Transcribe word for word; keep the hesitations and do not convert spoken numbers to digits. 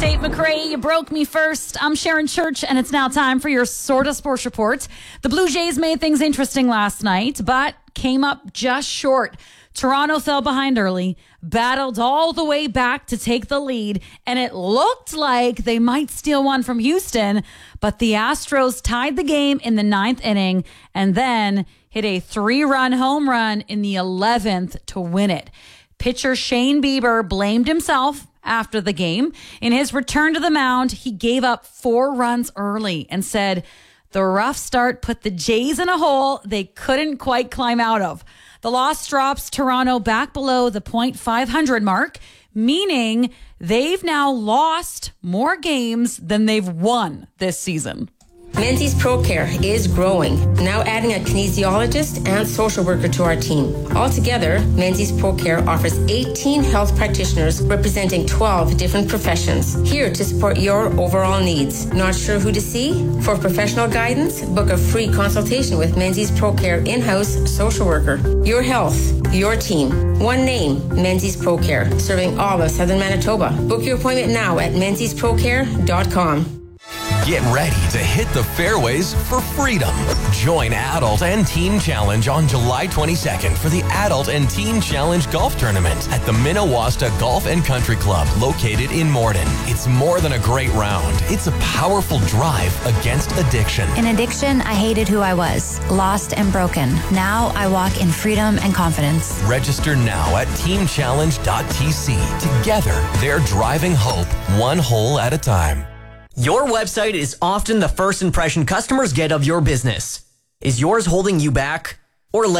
Tate McRae, you broke me first. I'm Sharon Church, and it's now time for your Sorta Sports Report. The Blue Jays made things interesting last night, but came up just short. Toronto fell behind early, battled all the way back to take the lead, and it looked like they might steal one from Houston, but the Astros tied the game in the ninth inning and then hit a three-run home run in the eleventh to win it. Pitcher Shane Bieber blamed himself after the game. In his return to the mound, he gave up four runs early and said, "The rough start put the Jays in a hole they couldn't quite climb out of." The loss drops Toronto back below the point five hundred mark, meaning they've now lost more games than they've won this season. Menzies ProCare is growing, now adding a kinesiologist and social worker to our team. Altogether, Menzies ProCare offers eighteen health practitioners representing twelve different professions, here to support your overall needs. Not sure who to see? For professional guidance, book a free consultation with Menzies ProCare in-house social worker. Your health, your team. One name, Menzies ProCare, serving all of southern Manitoba. Book your appointment now at menzies pro care dot com. Get ready to hit the fairways for freedom. Join Adult and Teen Challenge on July twenty-second for the Adult and Teen Challenge Golf Tournament at the Minnewasta Golf and Country Club located in Morden. It's more than a great round. It's a powerful drive against addiction. In addiction, I hated who I was, lost and broken. Now I walk in freedom and confidence. Register now at team challenge dot t c. Together, they're driving hope one hole at a time. Your website is often the first impression customers get of your business. Is yours holding you back? Or